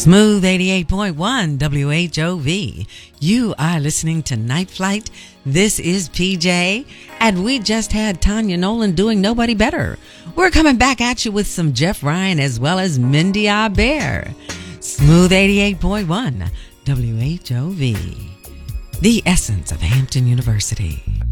Smooth 88.1 WHOV. You are listening to Night Flight. This is PJ, and we just had Tanya Nolan doing Nobody Better. We're coming back at you with some Jeff Ryan as well as Mindy Bear. Smooth 88.1 WHOV. The essence of Hampton University.